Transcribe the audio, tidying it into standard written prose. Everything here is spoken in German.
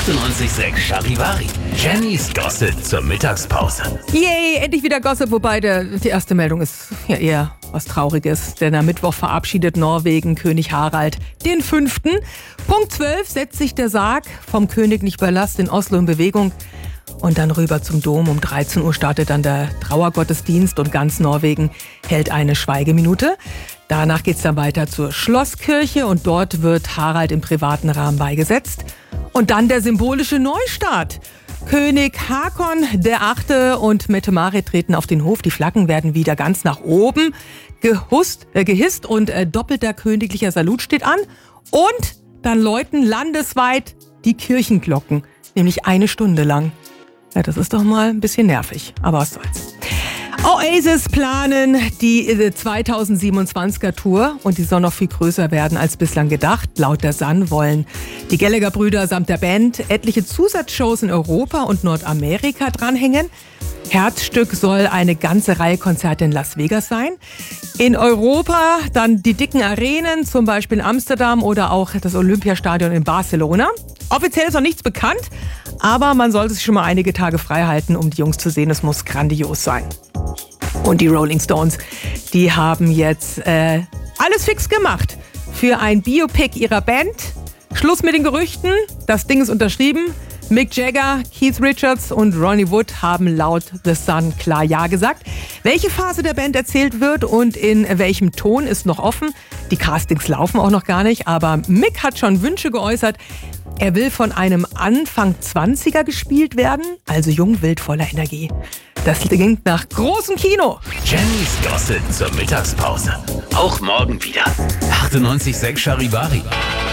98,6 Charivari. Jennys Gossip zur Mittagspause. Yay, endlich wieder Gossip, wobei die erste Meldung ist ja eher was Trauriges. Denn am Mittwoch verabschiedet Norwegen König Harald V. Punkt 12 setzt sich der Sarg vom Königlichen Palast in Oslo in Bewegung. Und dann rüber zum Dom. Um 13 Uhr startet dann der Trauergottesdienst und ganz Norwegen hält eine Schweigeminute. Danach geht's dann weiter zur Schlosskirche und dort wird Harald im privaten Rahmen beigesetzt. Und dann der symbolische Neustart. König Hakon VIII. Und Mette-Marit treten auf den Hof. Die Flaggen werden wieder ganz nach oben gehisst und doppelter königlicher Salut steht an. Und dann läuten landesweit die Kirchenglocken, nämlich 1 Stunde lang. Ja, das ist doch mal ein bisschen nervig, aber was soll's. Oasis planen die 2027er Tour und die soll noch viel größer werden als bislang gedacht. Laut der Sun wollen die Gallagher-Brüder samt der Band etliche Zusatzshows in Europa und Nordamerika dranhängen. Herzstück soll eine ganze Reihe Konzerte in Las Vegas sein. In Europa dann die dicken Arenen, zum Beispiel in Amsterdam oder auch das Olympiastadion in Barcelona. Offiziell ist noch nichts bekannt, aber man sollte sich schon mal einige Tage frei halten, um die Jungs zu sehen. Es muss grandios sein. Und die Rolling Stones, die haben jetzt alles fix gemacht für ein Biopic ihrer Band. Schluss mit den Gerüchten, das Ding ist unterschrieben. Mick Jagger, Keith Richards und Ronnie Wood haben laut The Sun klar Ja gesagt. Welche Phase der Band erzählt wird und in welchem Ton ist noch offen. Die Castings laufen auch noch gar nicht, aber Mick hat schon Wünsche geäußert. Er will von einem Anfang 20er gespielt werden, also jung, wild, voller Energie. Das klingt nach großem Kino. Jennys Gossip zur Mittagspause. Auch morgen wieder. 98,6 Charivari.